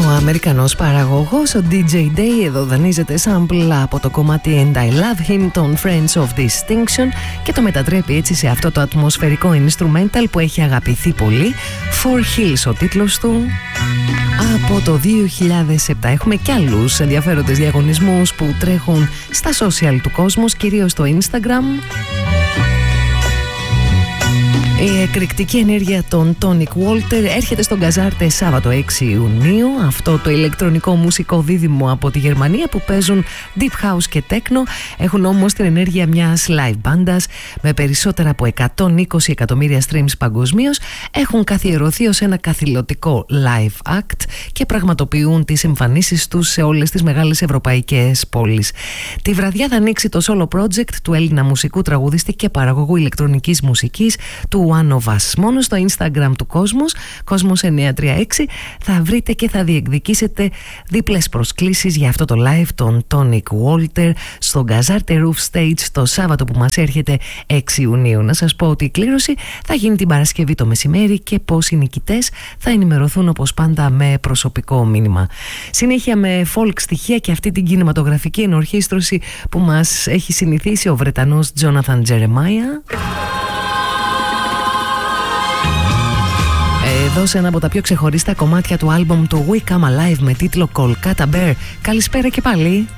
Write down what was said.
Αμερικανός παραγωγός, ο DJ Day, εδώ δανείζεται sample από το κομμάτι And I Love Him των Friends of Distinction και το μετατρέπει έτσι σε αυτό το ατμοσφαιρικό instrumental που έχει αγαπηθεί πολύ. Four Hills ο τίτλος του. Από το 2007 έχουμε κι άλλους ενδιαφέροντες διαγωνισμούς που τρέχουν στα social του κόσμου, κυρίως στο Instagram. Η εκρηκτική ενέργεια των Tonic Walter έρχεται στον Καζάρτε Σάββατο 6 Ιουνίου. Αυτό το ηλεκτρονικό μουσικό δίδυμο από τη Γερμανία που παίζουν Deep House και Techno έχουν όμως την ενέργεια μιας live μπάντας με περισσότερα από 120 εκατομμύρια streams παγκοσμίως. Έχουν καθιερωθεί ως ένα καθηλωτικό live act και πραγματοποιούν τις εμφανίσεις τους σε όλες τις μεγάλες ευρωπαϊκές πόλεις. Τη βραδιά θα ανοίξει το solo project του Έλληνα μουσικού τραγουδιστή και παραγωγού ηλεκτρονικής μουσικής του One of Us. Μόνο στο Instagram του Κόσμος 936 θα βρείτε και θα διεκδικήσετε δίπλες προσκλήσεις για αυτό το live των Tonic Walter στο Gazarte Roof Stage το Σάββατο που μας έρχεται 6 Ιουνίου. Να σας πω ότι η κλήρωση θα γίνει την Παρασκευή το μεσημέρι και πως οι νικητές θα ενημερωθούν όπως πάντα με προσωπικό μήνυμα. Συνέχεια με folk στοιχεία και αυτή την κινηματογραφική ενορχήστρωση που μας έχει συνηθίσει ο Βρετανός Jonathan Jeremiah. Εδώ σε ένα από τα πιο ξεχωριστά κομμάτια του άλμπουμ του We Come Alive με τίτλο Kolkata Bear. Καλησπέρα και πάλι.